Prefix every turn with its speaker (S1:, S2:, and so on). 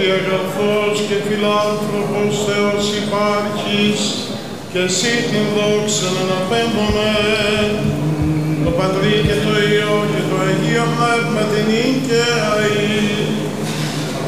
S1: ότι αγαθός και φιλάνθρωπος Θεός υπάρχεις, και εσύ την δόξα να αναπέμπουμε, το Πατρί και το Υιό και το Αγίο Πνεύμα την νίκαια,